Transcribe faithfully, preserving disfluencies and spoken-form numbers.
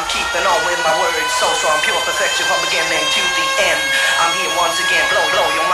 keeping on with my words so strong, pure perfection from beginning to the end. I'm here once again, blow, blow your